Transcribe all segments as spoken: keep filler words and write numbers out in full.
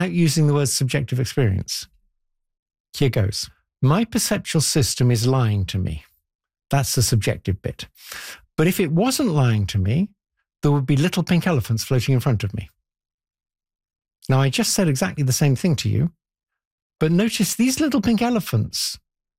using the word subjective experience. Here goes. My perceptual system is lying to me. That's the subjective bit. But if it wasn't lying to me, there would be little pink elephants floating in front of me. Now, I just said exactly the same thing to you, but notice these little pink elephants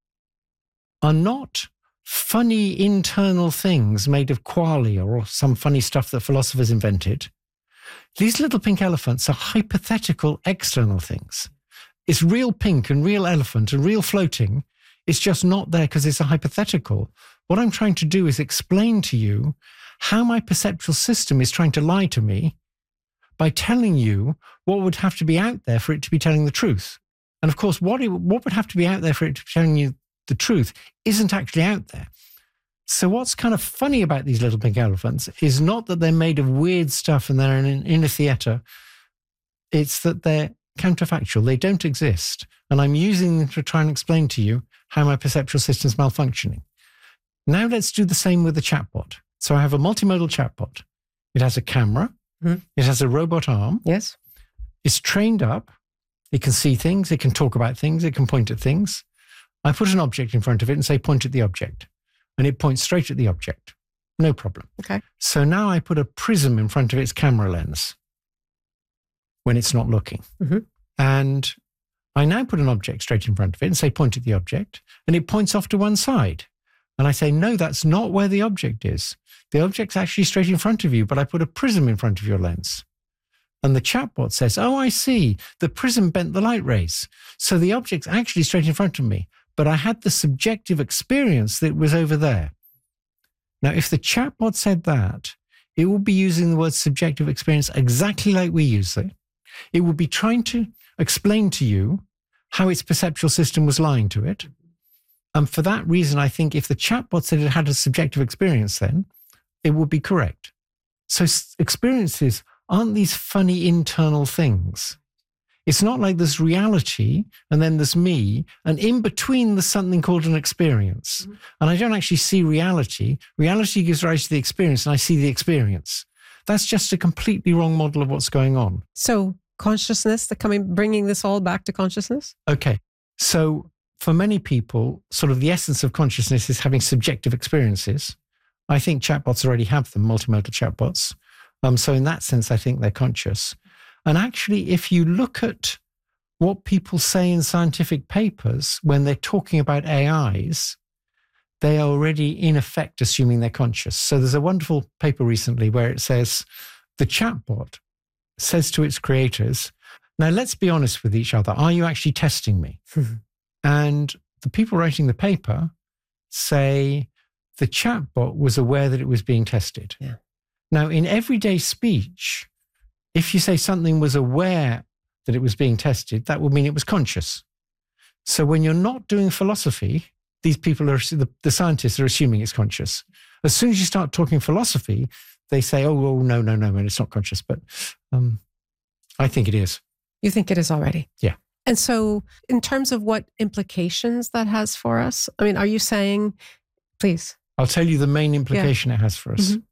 are not funny internal things made of qualia or some funny stuff that philosophers invented. These little pink elephants are hypothetical external things. It's real pink and real elephant and real floating. It's just not there because it's a hypothetical. What I'm trying to do is explain to you how my perceptual system is trying to lie to me by telling you what would have to be out there for it to be telling the truth. And of course, what, it, what would have to be out there for it to be telling you the truth isn't actually out there. So what's kind of funny about these little pink elephants is not that they're made of weird stuff and they're in, in a theater. It's that they're counterfactual. They don't exist. And I'm using them to try and explain to you how my perceptual system's malfunctioning. Now let's do the same with the chatbot. So I have a multimodal chatbot. It has a camera. Mm-hmm. It has a robot arm. Yes. It's trained up. It can see things. It can talk about things. It can point at things. I put an object in front of it and say, point at the object. And it points straight at the object. No problem. Okay. So now I put a prism in front of its camera lens when it's not looking. Mm-hmm. And I now put an object straight in front of it and say, point at the object. And it points off to one side. And I say, no, that's not where the object is. The object's actually straight in front of you, but I put a prism in front of your lens. And the chatbot says, oh, I see. The prism bent the light rays. So the object's actually straight in front of me. But I had the subjective experience that it was over there. Now, if the chatbot said that, it would be using the word subjective experience exactly like we use it. It would be trying to explain to you how its perceptual system was lying to it. And for that reason, I think if the chatbot said it had a subjective experience, then it would be correct. So experiences aren't these funny internal things. It's not like there's reality and then there's me, and in between there's something called an experience. Mm-hmm. And I don't actually see reality. Reality gives rise to the experience, and I see the experience. That's just a completely wrong model of what's going on. So consciousness, the coming, bringing this all back to consciousness? Okay. So for many people, sort of the essence of consciousness is having subjective experiences. I think chatbots already have them, multimodal chatbots. Um, so in that sense, I think they're conscious. And actually, if you look at what people say in scientific papers when they're talking about A Is, they are already in effect assuming they're conscious. So there's a wonderful paper recently where it says the chatbot says to its creators, now let's be honest with each other. Are you actually testing me? And the people writing the paper say the chatbot was aware that it was being tested. Yeah. Now, in everyday speech, if you say something was aware that it was being tested, that would mean it was conscious. So when you're not doing philosophy, these people are, the, the scientists are assuming it's conscious. As soon as you start talking philosophy, they say, oh, well, no, no, no, and it's not conscious. But um, I think it is. You think it is already? Yeah. And so in terms of what implications that has for us, I mean, are you saying, please? I'll tell you the main implication yeah. it has for us. Mm-hmm.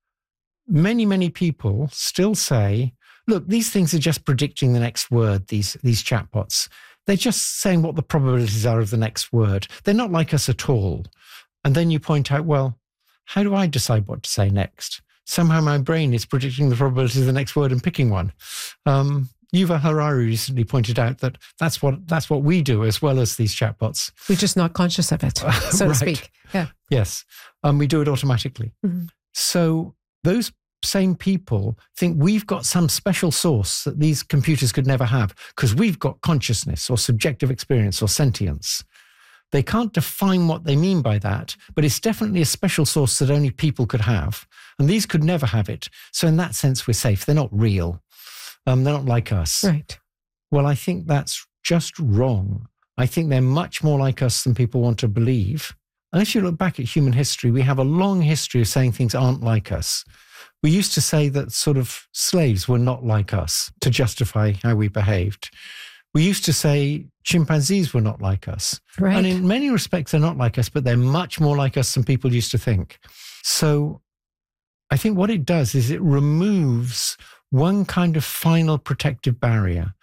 Many, many people still say, look, these things are just predicting the next word, these, these chatbots. They're just saying what the probabilities are of the next word. They're not like us at all. And then you point out, well, how do I decide what to say next? Somehow my brain is predicting the probability of the next word and picking one. Um, Yuval Harari recently pointed out that that's what that's what we do as well as these chatbots. We're just not conscious of it, so right. to speak. Yeah. Yes. Um, we do it automatically. Mm-hmm. So those same people think we've got some special source that these computers could never have because we've got consciousness or subjective experience or sentience. They can't define what they mean by that, but it's definitely a special source that only people could have. And these could never have it. So in that sense, we're safe. They're not real. Um, they're not like us. Right. Well, I think that's just wrong. I think they're much more like us than people want to believe. And if you look back at human history, we have a long history of saying things aren't like us. We used to say that sort of slaves were not like us to justify how we behaved. We used to say chimpanzees were not like us. Right. And in many respects, they're not like us, but they're much more like us than people used to think. So I think what it does is it removes one kind of final protective barrier.